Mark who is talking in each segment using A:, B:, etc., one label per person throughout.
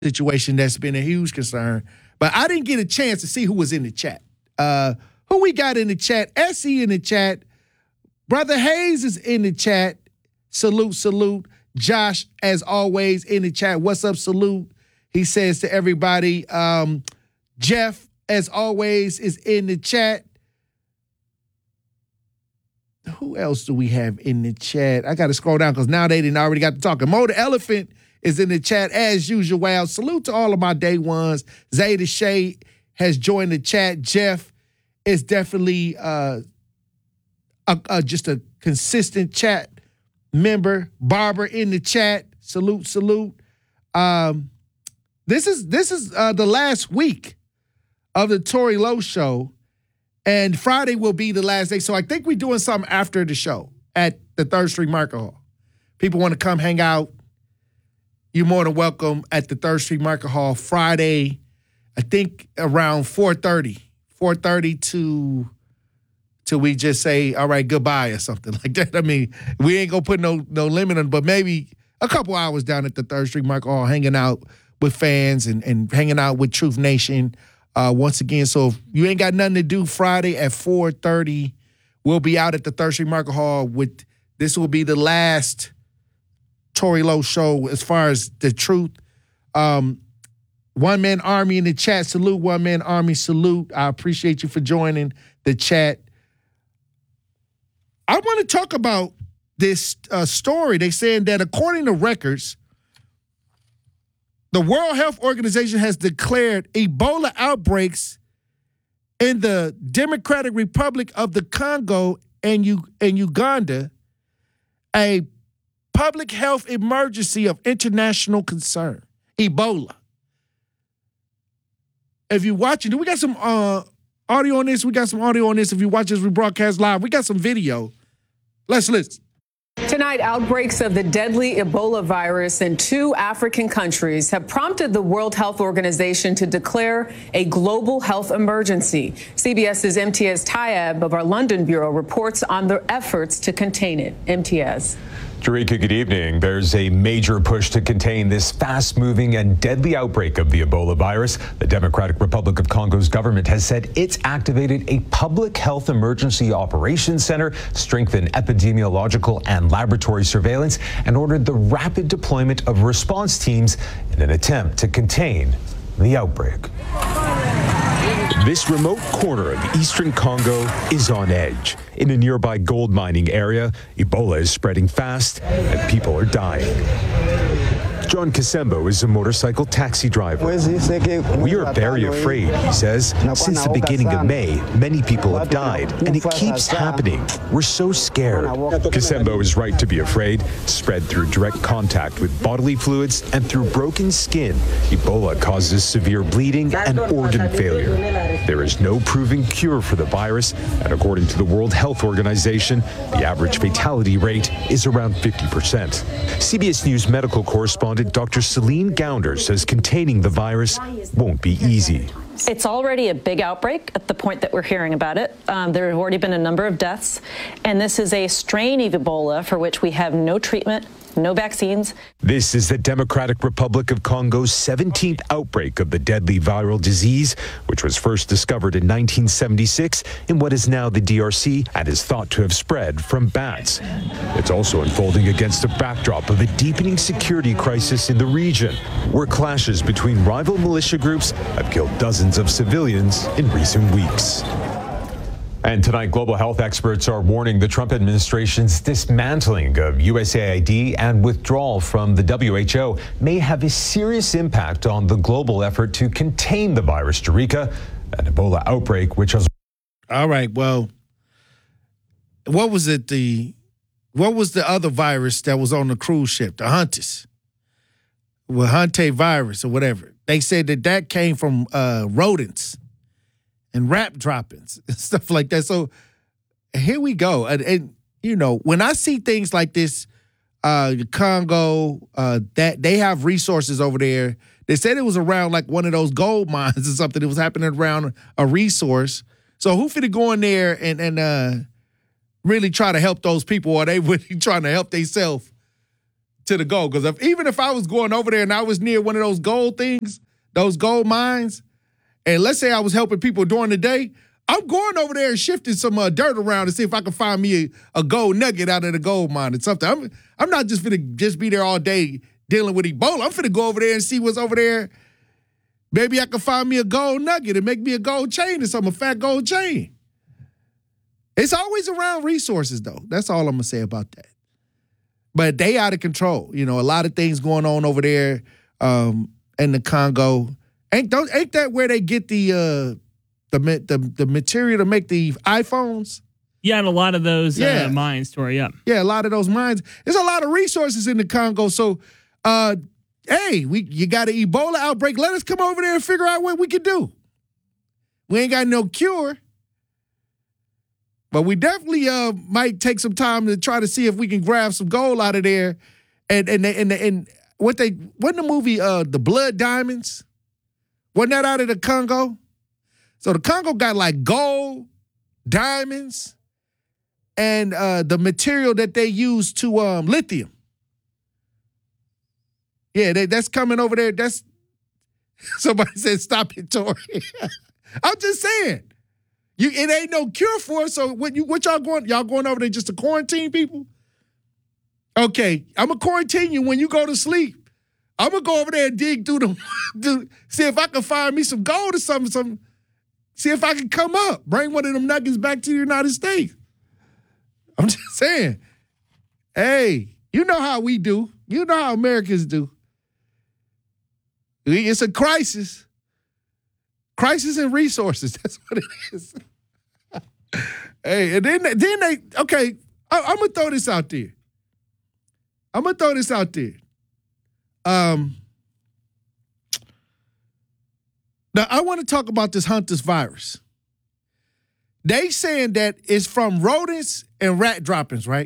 A: situation that's been a huge concern. But I didn't get a chance to see who was in the chat. Who we got in the chat? Essie in the chat. Brother Hayes is in the chat. Salute, salute. Josh, as always, in the chat. What's up, salute? He says to everybody. Jeff, as always, is in the chat. Who else do we have in the chat? I got to scroll down because now they didn't already got to talk. Mo the Elephant is in the chat as usual. Wow. Salute to all of my day ones. Zayda Shay has joined the chat. Jeff is definitely just a consistent chat member. Barbara in the chat. Salute, salute. This is the last week of the Tory Lowe show, and Friday will be the last day. So I think we're doing something after the show at the 3rd Street Market Hall. People want to come hang out. You're more than welcome at the 3rd Street Market Hall Friday, I think around 4:30 till we just say, all right, goodbye or something like that. I mean, we ain't going to put no limit on, but maybe a couple hours down at the 3rd Street Market Hall hanging out with fans and hanging out with Truth Nation once again. So if you ain't got nothing to do Friday at 4:30, we'll be out at the 3rd Street Market Hall with, this will be the last Tory Lowe show as far as the truth. One Man Army in the chat. Salute, One Man Army. Salute. I appreciate you for joining the chat. I want to talk about this story. They saying that according to records, the World Health Organization has declared Ebola outbreaks in the Democratic Republic of the Congo and Uganda a public health emergency of international concern. Ebola. If you're watching, we got some audio on this. We got some audio on this. If you watch this, we broadcast live. We got some video. Let's listen.
B: Tonight, outbreaks of the deadly Ebola virus in 2 African countries have prompted the World Health Organization to declare a global health emergency. CBS's Imtiaz Tayeb of our London bureau reports on their efforts to contain it. Imtiaz.
C: Jarika, good evening. There's a major push to contain this fast-moving and deadly outbreak of the Ebola virus. The Democratic Republic of Congo's government has said it's activated a public health emergency operations center, strengthened epidemiological and laboratory surveillance, and ordered the rapid deployment of response teams in an attempt to contain the outbreak. This remote corner of eastern Congo is on edge. In a nearby gold mining area, Ebola is spreading fast and people are dying. John Kasembo is a motorcycle taxi driver. We are very afraid, he says. Since the beginning of May, many people have died, and it keeps happening. We're so scared. Kasembo is right to be afraid. Spread through direct contact with bodily fluids and through broken skin, Ebola causes severe bleeding and organ failure. There is no proven cure for the virus, and according to the World Health Organization, the average fatality rate is around 50%. CBS News medical correspondent Dr. Celine Gounder says containing the virus won't be easy.
D: It's already a big outbreak at the point that we're hearing about it. There have already been a number of deaths, and this is a strain of Ebola for which we have no treatment, no vaccines.
C: This is the Democratic Republic of Congo's 17th outbreak of the deadly viral disease, which was first discovered in 1976 in what is now the DRC and is thought to have spread from bats. It's also unfolding against a backdrop of a deepening security crisis in the region, where clashes between rival militia groups have killed dozens of civilians in recent weeks. And tonight, global health experts are warning the Trump administration's dismantling of USAID and withdrawal from the WHO may have a serious impact on the global effort to contain the virus, Jarika, an Ebola outbreak, which has...
A: All right, well, what was the other virus that was on the cruise ship, the Huntis? Well, Hunte virus or whatever. They said that came from rodents and rat droppings and stuff like that. So here we go. And you know, when I see things like this, Congo, that they have resources over there. They said it was around like one of those gold mines or something. It was happening around a resource. So who finna go in there and really try to help those people, or they really trying to help themselves to the gold. Because even if I was going over there and I was near one of those gold things, those gold mines, and let's say I was helping people during the day, I'm going over there and shifting some dirt around to see if I can find me a gold nugget out of the gold mine or something. I'm not just finna just be there all day dealing with Ebola. I'm finna go over there and see what's over there. Maybe I can find me a gold nugget and make me a gold chain or something, a fat gold chain. It's always around resources, though. That's all I'm gonna say about that. But they out of control. You know, a lot of things going on over there in the Congo. Ain't that where they get the material to make the iPhones?
E: Yeah, and a lot of those mines, Tori, yeah.
A: Yeah, a lot of those mines. There's a lot of resources in the Congo. So, hey, you got an Ebola outbreak. Let us come over there and figure out what we can do. We ain't got no cure. But we definitely might take some time to try to see if we can grab some gold out of there. And wasn't the movie The Blood Diamonds? Wasn't that out of the Congo? So the Congo got like gold, diamonds, and the material that they use to lithium. Yeah, that's coming over there. That's somebody said, "Stop it, Tori." I'm just saying, it ain't no cure for it. So what y'all going? Y'all going over there just to quarantine people? Okay, I'm gonna quarantine you when you go to sleep. I'm gonna go over there and dig through them, see if I can find me some gold or something. See if I can come up, bring one of them nuggets back to the United States. I'm just saying, hey, you know how we do. You know how Americans do. It's a crisis. Crisis in resources. That's what it is. Hey, and then they, okay, I'm going to throw this out there. Now, I want to talk about this Hunter's virus. They saying that it's from rodents and rat droppings, right?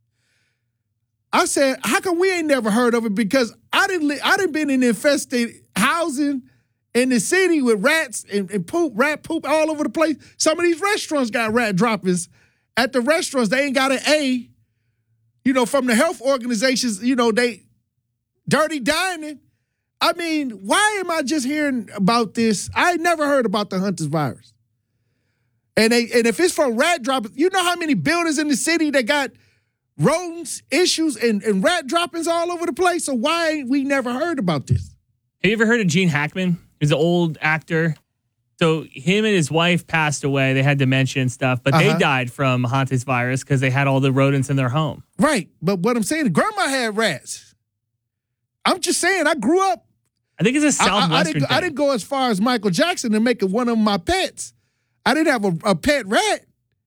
A: I said, how come we ain't never heard of it? Because I didn't been in infested housing in the city with rats and poop, rat poop all over the place. Some of these restaurants got rat droppings. At the restaurants, they ain't got an A. You know, from the health organizations, you know, they dirty dining. I mean, why am I just hearing about this? I never heard about the Hunter's virus. And if it's from rat droppings, you know how many buildings in the city that got rodents, issues, and rat droppings all over the place? So why ain't we never heard about this?
E: Have you ever heard of Gene Hackman? He's an old actor. So him and his wife passed away. They had dementia and stuff, but they died from Hunter's virus because they had all the rodents in their home.
A: Right. But what I'm saying, grandma had rats. I'm just saying, I grew up.
E: I think it's a Southwestern thing.
A: I didn't go as far as Michael Jackson to make it one of my pets. I didn't have a pet rat.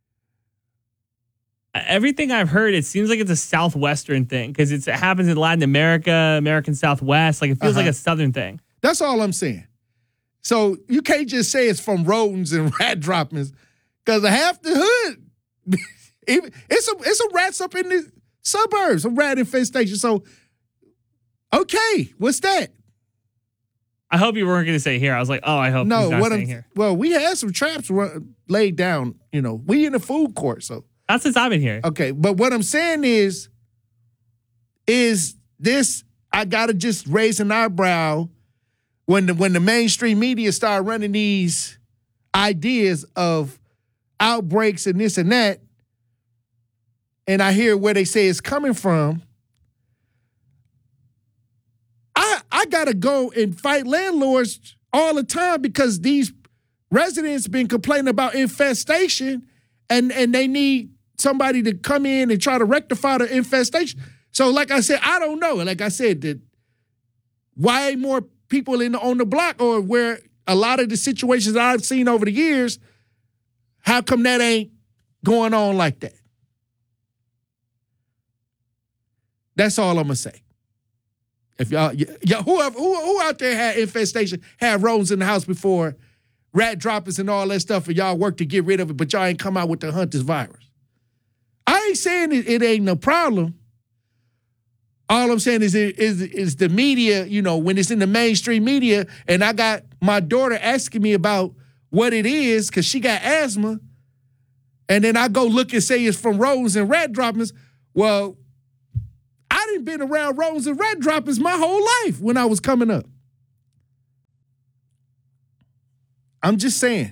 E: Everything I've heard, it seems like it's a Southwestern thing because it happens in Latin America, American Southwest. Like it feels like a Southern thing. That's
A: all I'm saying. So you can't just say it's from rodents and rat droppings because half the hood, it's some rats up in the suburbs, a rat infestation. So, okay, what's that?
E: I hope you weren't going to say here. I was like, oh, I hope he's not saying here.
A: Well, we had some traps laid down. You know, we in the food court, so.
E: Not since I've been here.
A: Okay, but what I'm saying is this, I got to just raise an eyebrow when the mainstream media start running these ideas of outbreaks and this and that, and I hear where they say it's coming from. I got to go and fight landlords all the time because these residents been complaining about infestation and they need somebody to come in and try to rectify the infestation. So like I said, I don't know. Like I said, that why ain't more people on the block, or where a lot of the situations that I've seen over the years, how come that ain't going on like that? That's all I'm going to say. If y'all who out there had infestation, had rodents in the house before, rat droppings and all that stuff, and y'all work to get rid of it, but y'all ain't come out with the Hunter's virus. I ain't saying it ain't no problem. All I'm saying is the media, you know, when it's in the mainstream media, and I got my daughter asking me about what it is because she got asthma, and then I go look and say it's from rodents and rat droppings. Well, I done been around Rose and Red Droppers my whole life when I was coming up. I'm just saying.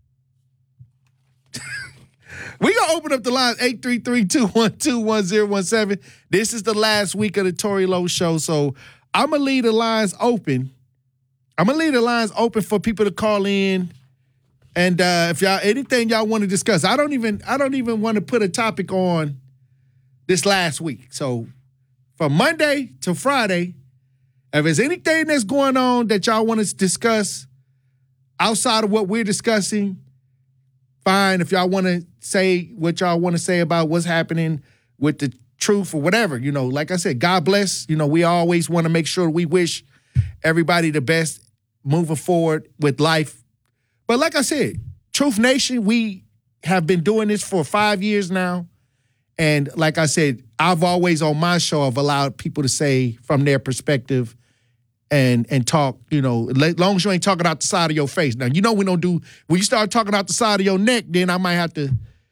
A: We going to open up the line 833-212-1017. This is the last week of the Tory Lowe Show, so I'm going to leave the lines open. I'm going to leave the lines open for people to call in. And if y'all anything y'all want to discuss, I don't even want to put a topic on this last week. So from Monday to Friday, if there's anything that's going on that y'all want to discuss outside of what we're discussing, fine. If y'all want to say what y'all want to say about what's happening with the truth or whatever, like I said, God bless. We always want to make sure we wish everybody the best moving forward with life. But like I said, Truth Nation, we have been doing this for 5 years now. And like I said, I've always on my show, I've allowed people to say from their perspective and talk, as long as you ain't talking out the side of your face. Now, we don't do, when you start talking out the side of your neck, then I might have to,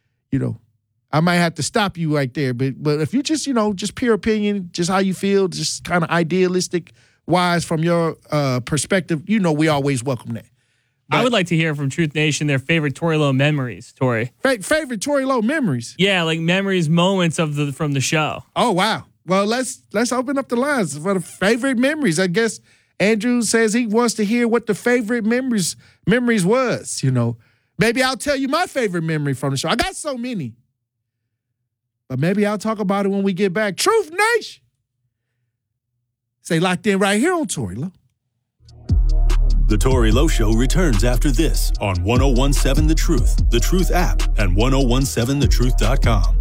A: stop you right there. But if you just, just pure opinion, just how you feel, just kind of idealistic wise from your perspective, we always welcome that. But
E: I would like to hear from Truth Nation their favorite Tory Lowe memories, Tory.
A: Favorite Tory Lowe memories?
E: Yeah, like memories, moments from the show.
A: Oh, wow. Well, let's open up the lines for the favorite memories. I guess Andrew says he wants to hear what the favorite memories was, Maybe I'll tell you my favorite memory from the show. I got so many. But maybe I'll talk about it when we get back. Truth Nation. Stay locked in right here on Tory Lowe.
F: The Tory Lowe Show returns after this on 1017 The Truth app, and 1017thetruth.com.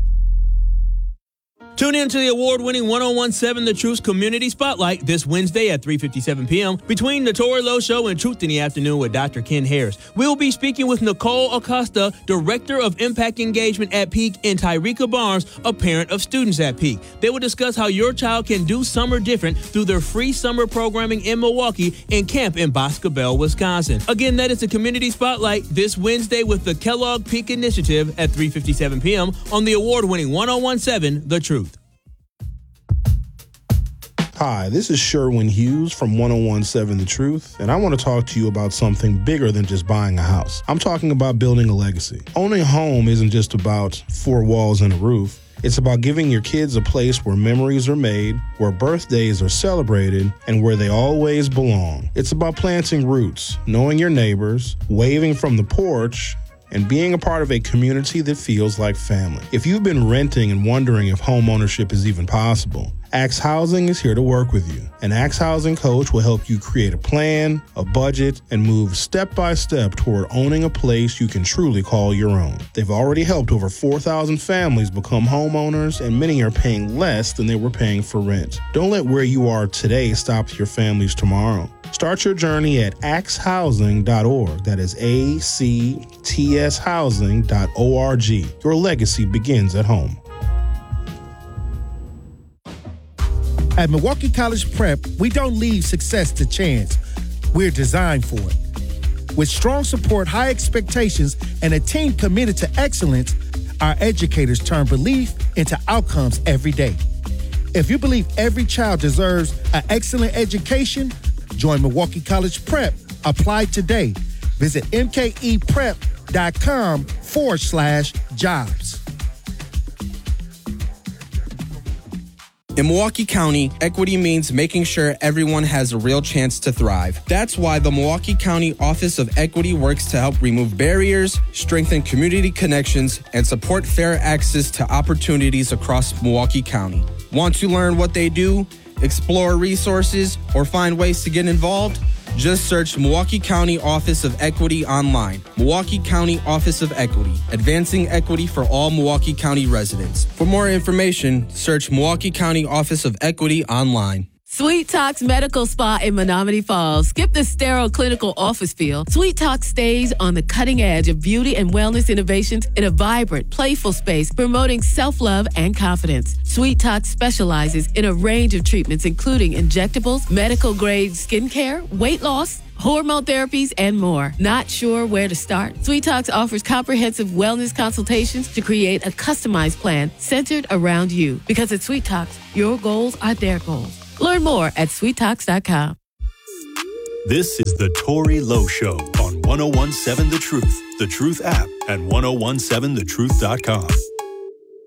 G: Tune in to the award-winning 1017 The Truth Community Spotlight this Wednesday at 3:57 p.m. between the Tory Lowe Show and Truth in the Afternoon with Dr. Ken Harris. We'll be speaking with Nicole Acosta, Director of Impact Engagement at Peak, and Tyreka Barnes, a parent of students at Peak. They will discuss how your child can do summer different through their free summer programming in Milwaukee and camp in Boscobel, Wisconsin. Again, that is the Community Spotlight this Wednesday with the Kellogg Peak Initiative at 3:57 p.m. on the award-winning 1017 The Truth.
H: Hi, this is Sherwin Hughes from 1017 The Truth, and I want to talk to you about something bigger than just buying a house. I'm talking about building a legacy. Owning a home isn't just about four walls and a roof. It's about giving your kids a place where memories are made, where birthdays are celebrated, and where they always belong. It's about planting roots, knowing your neighbors, waving from the porch, and being a part of a community that feels like family. If you've been renting and wondering if home ownership is even possible, Axe Housing is here to work with you. An Axe Housing coach will help you create a plan, a budget, and move step by step toward owning a place you can truly call your own. They've already helped over 4,000 families become homeowners, and many are paying less than they were paying for rent. Don't let where you are today stop your family's tomorrow. Start your journey at axehousing.org. That is ACTS housing.org. Your legacy begins at home.
A: At Milwaukee College Prep, we don't leave success to chance. We're designed for it. With strong support, high expectations, and a team committed to excellence, our educators turn belief into outcomes every day. If you believe every child deserves an excellent education, join Milwaukee College Prep. Apply today. Visit mkeprep.com/jobs.
I: In Milwaukee County, equity means making sure everyone has a real chance to thrive. That's why the Milwaukee County Office of Equity works to help remove barriers, strengthen community connections, and support fair access to opportunities across Milwaukee County. Want to learn what they do, explore resources, or find ways to get involved? Just search Milwaukee County Office of Equity online. Milwaukee County Office of Equity, advancing equity for all Milwaukee County residents. For more information, search Milwaukee County Office of Equity online.
J: Sweet Talks Medical Spa in Menominee Falls. Skip the sterile clinical office feel. Sweet Talk stays on the cutting edge of beauty and wellness innovations in a vibrant, playful space promoting self-love and confidence. Sweet Talk specializes in a range of treatments including injectables, medical-grade skincare, weight loss, hormone therapies, and more. Not sure where to start? Sweet Talks offers comprehensive wellness consultations to create a customized plan centered around you. Because at Sweet Talks, your goals are their goals. Learn more at sweettalks.com.
F: This is the Tory Lowe Show on 1017 The Truth, The Truth app, and 1017thetruth.com.